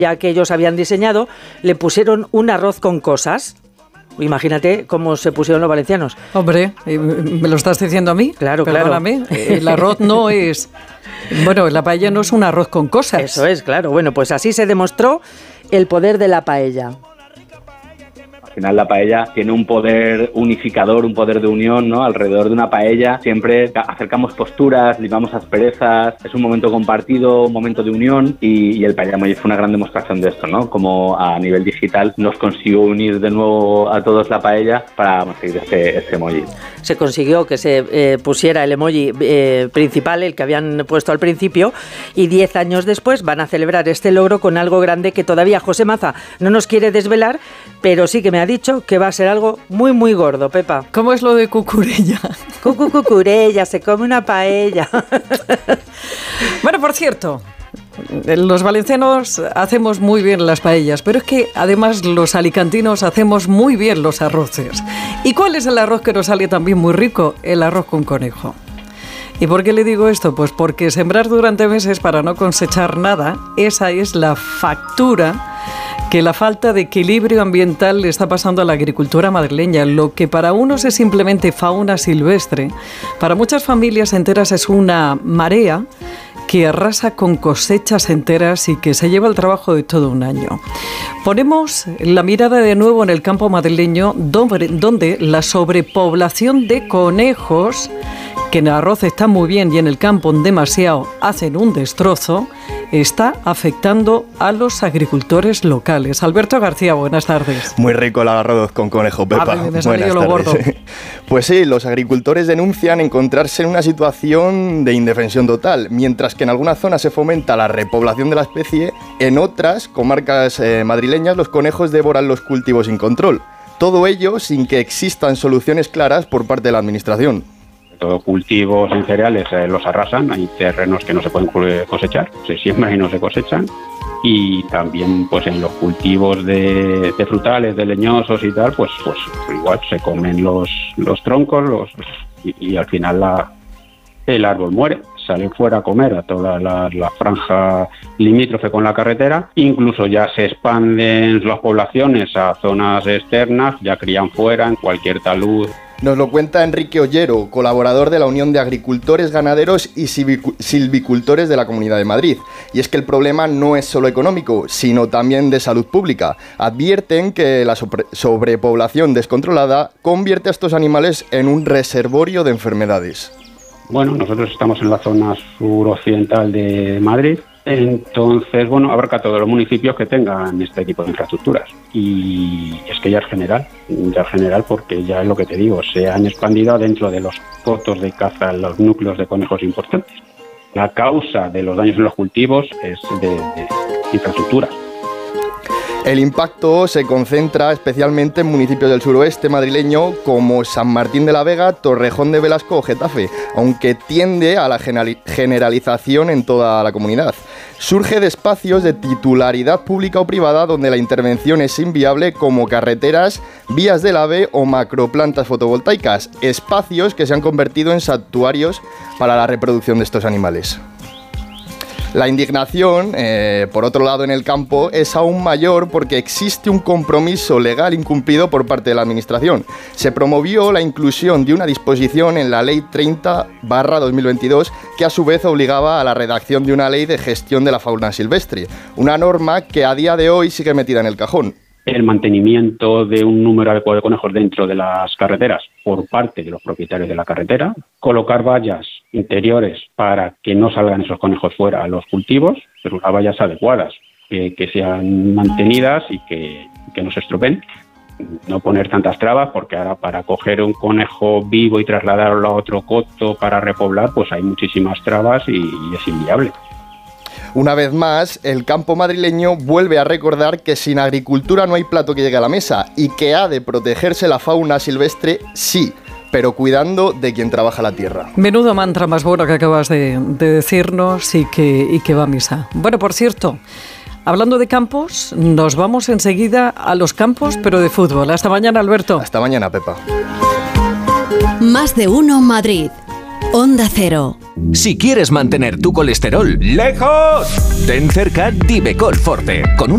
ya que ellos habían diseñado, le pusieron un arroz con cosas. Imagínate cómo se pusieron los valencianos. Hombre, ¿me lo estás diciendo a mí? Claro, perdóname, claro. El arroz no es... Bueno, la paella no es un arroz con cosas. Eso es, claro. Bueno, pues así se demostró el poder de la paella. Al final la paella tiene un poder unificador, un poder de unión, ¿no? Alrededor de una paella siempre acercamos posturas, limamos asperezas, es un momento compartido, un momento de unión y el Paella Emoji fue una gran demostración de esto, ¿no? Como a nivel digital nos consiguió unir de nuevo a todos la paella para conseguir este emoji. Se consiguió que se pusiera el emoji principal, el que habían puesto al principio, y 10 años después van a celebrar este logro con algo grande que todavía José Maza no nos quiere desvelar, pero sí que me ha dicho que va a ser algo muy, muy gordo, Pepa. ¿Cómo es lo de Cucurella? Cucurella, se come una paella. Bueno, por cierto, los valencianos hacemos muy bien las paellas, pero es que además los alicantinos hacemos muy bien los arroces. ¿Y cuál es el arroz que nos sale también muy rico? El arroz con conejo. ¿Y por qué le digo esto? Pues porque sembrar durante meses para no cosechar nada, esa es la factura que la falta de equilibrio ambiental le está pasando a la agricultura madrileña. Lo que para unos es simplemente fauna silvestre, para muchas familias enteras es una marea que arrasa con cosechas enteras y que se lleva el trabajo de todo un año. Ponemos la mirada de nuevo en el campo madrileño, donde la sobrepoblación de conejos, que en el arroz está muy bien y en el campo demasiado, hacen un destrozo, está afectando a los agricultores locales. Alberto García, buenas tardes. Muy rico el arroz con conejo, Pepa. Me salió lo gordo. Pues sí, los agricultores denuncian encontrarse en una situación de indefensión total. Mientras que en algunas zonas se fomenta la repoblación de la especie, en otras comarcas madrileñas los conejos devoran los cultivos sin control. Todo ello sin que existan soluciones claras por parte de la administración. Todo cultivos en cereales los arrasan, hay terrenos que no se pueden cosechar, se siembran y no se cosechan, y también pues en los cultivos de frutales, de leñosos y tal, pues igual se comen los troncos y al final el árbol muere, salen fuera a comer a toda la franja limítrofe con la carretera, incluso ya se expanden las poblaciones a zonas externas, ya crían fuera en cualquier talud. Nos lo cuenta Enrique Ollero, colaborador de la Unión de Agricultores, Ganaderos y Silvicultores de la Comunidad de Madrid. Y es que el problema no es solo económico, sino también de salud pública. Advierten que la sobrepoblación descontrolada convierte a estos animales en un reservorio de enfermedades. Bueno, nosotros estamos en la zona suroccidental de Madrid. Entonces, bueno, abarca todos los municipios que tengan este tipo de infraestructuras. Y es que ya es general porque ya es lo que te digo, se han expandido dentro de los cotos de caza los núcleos de conejos importantes. La causa de los daños en los cultivos es de infraestructura. El impacto se concentra especialmente en municipios del suroeste madrileño como San Martín de la Vega, Torrejón de Velasco o Getafe, aunque tiende a la generalización en toda la comunidad. Surge de espacios de titularidad pública o privada donde la intervención es inviable, como carreteras, vías del AVE o macroplantas fotovoltaicas, espacios que se han convertido en santuarios para la reproducción de estos animales. La indignación, por otro lado, en el campo es aún mayor porque existe un compromiso legal incumplido por parte de la Administración. Se promovió la inclusión de una disposición en la Ley 30/2022 que a su vez obligaba a la redacción de una ley de gestión de la fauna silvestre, una norma que a día de hoy sigue metida en el cajón. El mantenimiento de un número adecuado de conejos dentro de las carreteras por parte de los propietarios de la carretera, colocar vallas interiores para que no salgan esos conejos fuera a los cultivos, pero las vallas adecuadas, que sean mantenidas y que no se estropeen. No poner tantas trabas, porque ahora para coger un conejo vivo y trasladarlo a otro coto para repoblar, pues hay muchísimas trabas y es inviable. Una vez más, el campo madrileño vuelve a recordar que sin agricultura no hay plato que llegue a la mesa y que ha de protegerse la fauna silvestre, sí, pero cuidando de quien trabaja la tierra. Menudo mantra más bueno que acabas de decirnos y que va a misa. Bueno, por cierto, hablando de campos, nos vamos enseguida a los campos, pero de fútbol. Hasta mañana, Alberto. Hasta mañana, Pepa. Más de uno Madrid. Onda Cero. Si quieres mantener tu colesterol lejos, ten cerca Divecol Forte, con